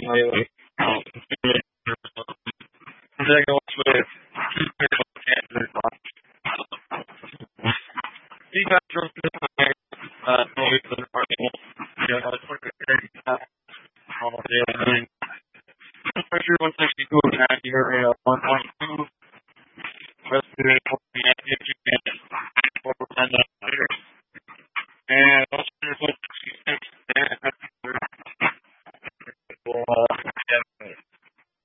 highway. Second one with he got drunk this time, always in the parking lot. Yeah, I was looking at the pressure 162 and accurate 1.2. Rest of the